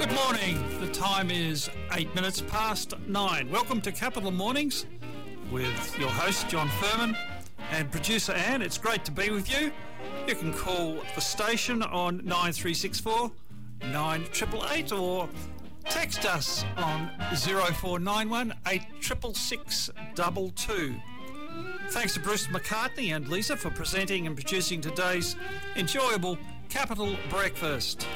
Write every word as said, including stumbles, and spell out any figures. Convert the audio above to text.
Good morning. The time is eight minutes past nine. Welcome to Capital Mornings with your host, John Furman, and producer Anne. It's great to be with you. You can call the station on nine three six four, nine eight eight eight or text us on zero four nine one, eight six six six two two. Thanks to Bruce McCartney and Lisa for presenting and producing today's enjoyable Capital Breakfast.